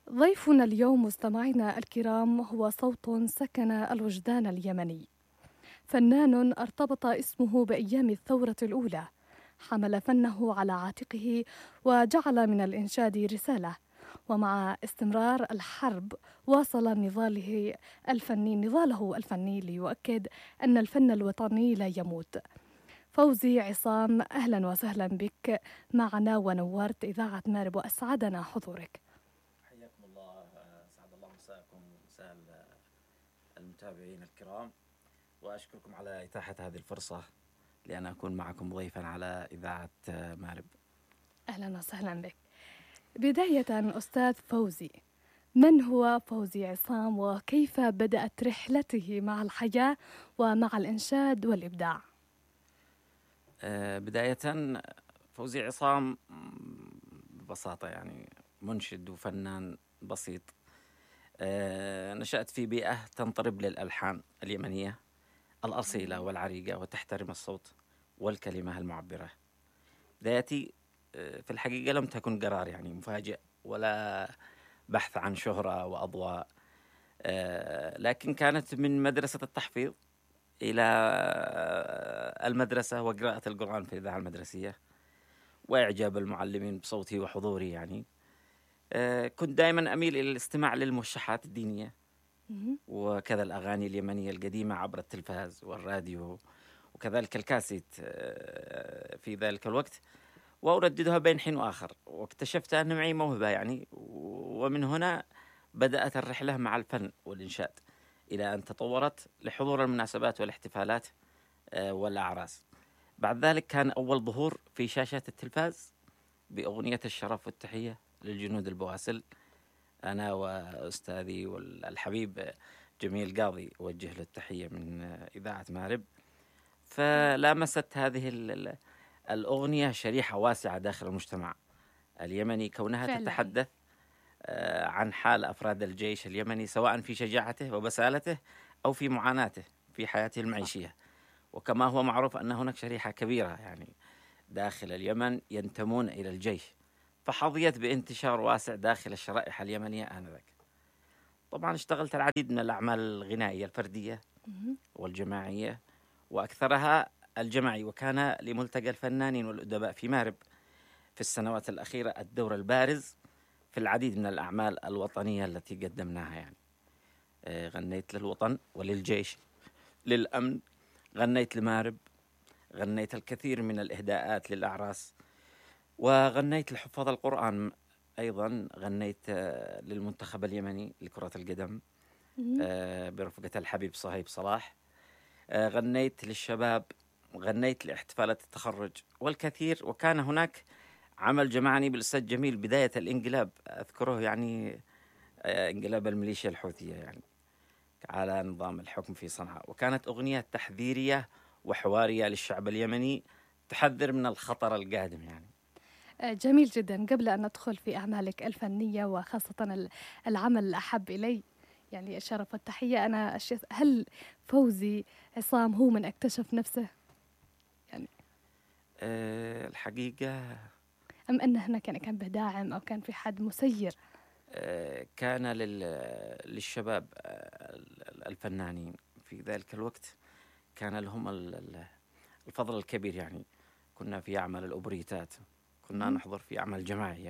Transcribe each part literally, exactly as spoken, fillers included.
ضيفنا اليوم مستمعينا الكرام هو صوت سكن الوجدان اليمني، فنان ارتبط اسمه بأيام الثورة الأولى، حمل فنه على عاتقه وجعل من الإنشاد رسالة، ومع استمرار الحرب واصل نضاله الفني نضاله الفني ليؤكد أن الفن الوطني لا يموت. فوزي عصام، أهلا وسهلا بك معنا ونورت إذاعة مارب وأسعدنا حضورك. حياكم الله، سعد الله مساءكم ومساء المتابعين الكرام، وأشكركم على إتاحة هذه الفرصة لأن أكون معكم ضيفا على إذاعة مارب. أهلا وسهلا بك. بداية أستاذ فوزي، من هو فوزي عصام وكيف بدأت رحلته مع الحياة ومع الإنشاد والإبداع؟ بداية فوزي عصام ببساطة يعني منشد وفنان بسيط. نشأت في بيئة تنطرب للألحان اليمنية الأصيلة والعريقة وتحترم الصوت والكلمة المعبرة. بدايتي في الحقيقة لم تكن قرار يعني مفاجئ ولا بحث عن شهرة وأضواء، لكن كانت من مدرسة التحفيظ إلى المدرسة وقراءة القرآن في الإذاعة المدرسية وإعجاب المعلمين بصوتي وحضوري. يعني كنت دائما أميل إلى الاستماع للموشحات الدينية وكذا الأغاني اليمنية القديمة عبر التلفاز والراديو وكذلك الكاسيت في ذلك الوقت، وأرددها بين حين وآخر، واكتشفت أن معي موهبة يعني، ومن هنا بدأت الرحلة مع الفن والإنشاد إلى أن تطورت لحضور المناسبات والاحتفالات والأعراس. بعد ذلك كان أول ظهور في شاشة التلفاز بأغنية الشرف والتحية للجنود البواسل، أنا وأستاذي والحبيب جميل قاضي أوجه له التحية من إذاعة مارب. فلامست هذه الأغنية شريحة واسعة داخل المجتمع اليمني، كونها فعلا تتحدث عن حال أفراد الجيش اليمني سواء في شجاعته وبسالته أو في معاناته في حياته المعيشية. وكما هو معروف أن هناك شريحة كبيرة يعني داخل اليمن ينتمون إلى الجيش، فحظيت بانتشار واسع داخل الشرائح اليمنية آنذاك. طبعا اشتغلت العديد من الأعمال الغنائية الفردية والجماعية، وأكثرها الجماعي، وكان لملتقى الفنانين والأدباء في مارب في السنوات الأخيرة الدور البارز في العديد من الأعمال الوطنية التي قدمناها. يعني غنيت للوطن وللجيش، للأمن، غنيت لمارب، غنيت الكثير من الإهداءات للأعراس، وغنيت لحفاظ القرآن أيضا. غنيت للمنتخب اليمني لكرة القدم برفقة الحبيب صهيب صلاح، غنيت للشباب، غنيت لاحتفالات التخرج والكثير. وكان هناك عمل جمعني بالأستاذ جميل بداية الانقلاب، أذكره يعني انقلاب الميليشيا الحوثية يعني على نظام الحكم في صنعاء، وكانت أغنية تحذيرية وحوارية للشعب اليمني تحذر من الخطر القادم. يعني جميل جدا. قبل أن ندخل في أعمالك الفنية وخاصة العمل الأحب إلي يعني الشرف والتحية، أنا هل فوزي عصام هو من اكتشف نفسه يعني أه الحقيقة، أم أن هنا كان كان به داعم أو كان في حد مسير؟ أه كان للشباب الفنانين في ذلك الوقت كان لهم الفضل الكبير. يعني كنا في أعمال الأوبريتات، كنا نحضر في أعمال جماعية.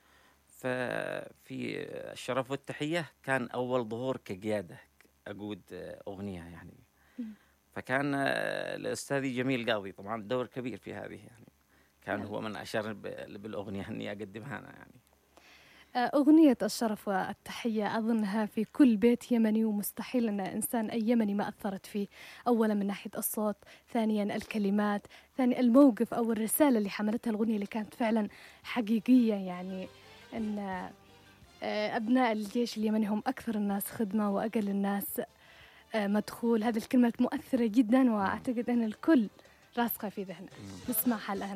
ففي الشرف والتحية كان أول ظهور كقيادة أقود أغنية يعني، فكان الأستاذ جميل قاضي طبعا دور كبير في هذه. يعني كان هو من أشار بالأغنية أني أقدمها أنا. يعني أغنية الشرف والتحية أظنها في كل بيت يمني، ومستحيل أن إنسان أي يمني ما أثرت فيه، أولا من ناحية الصوت، ثانيا الكلمات، ثانيا الموقف أو الرسالة اللي حملتها الأغنية اللي كانت فعلا حقيقية. يعني أن أبناء الجيش اليمني هم أكثر الناس خدمة وأقل الناس مدخول. هذه الكلمة مؤثرة جدا، وأعتقد أن الكل راسخة في ذهنه. نسمعها الآن.